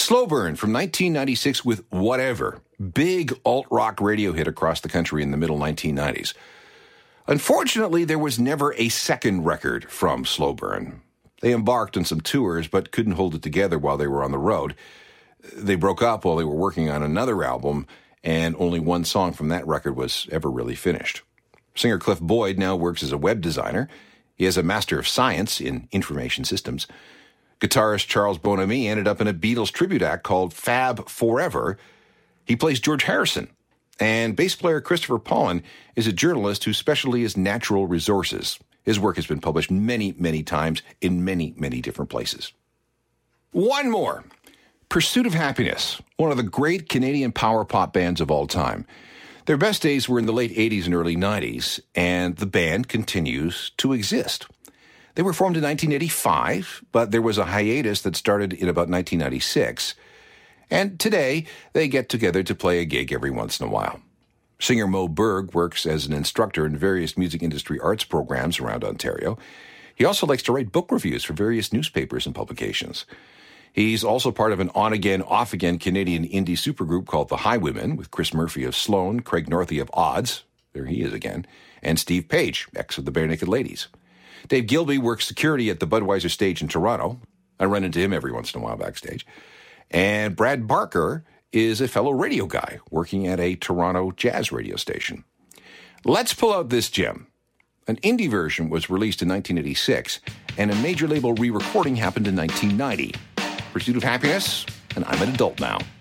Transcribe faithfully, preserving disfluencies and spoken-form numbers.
Slow Burn from nineteen ninety-six with Whatever. Big alt-rock radio hit across the country in the middle nineteen nineties. Unfortunately, there was never a second record from Slow Burn. They embarked on some tours, but couldn't hold it together while they were on the road. They broke up while they were working on another album, and only one song from that record was ever really finished. Singer Cliff Boyd now works as a web designer. He has a Master of Science in Information Systems. Guitarist Charles Bonamy ended up in a Beatles tribute act called Fab Forever. He plays George Harrison. And bass player Christopher Paulin is a journalist whose specialty is natural resources. His work has been published many, many times in many, many different places. One more. Pursuit of Happiness, one of the great Canadian power pop bands of all time. Their best days were in the late eighties and early nineties, and the band continues to exist. They were formed in nineteen eighty-five, but there was a hiatus that started in about nineteen ninety-six. And today, they get together to play a gig every once in a while. Singer Mo Berg works as an instructor in various music industry arts programs around Ontario. He also likes to write book reviews for various newspapers and publications. He's also part of an on-again, off-again Canadian indie supergroup called The Highwaymen, with Chris Murphy of Sloan, Craig Northey of Odds, there he is again, and Steve Page, ex of the Bare Naked Ladies. Dave Gilby works security at the Budweiser stage in Toronto. I run into him every once in a while backstage. And Brad Barker is a fellow radio guy working at a Toronto jazz radio station. Let's pull out this gem. An indie version was released in nineteen eighty-six, and a major label re-recording happened in nineteen ninety. Pursuit of Happiness, and I'm an adult now.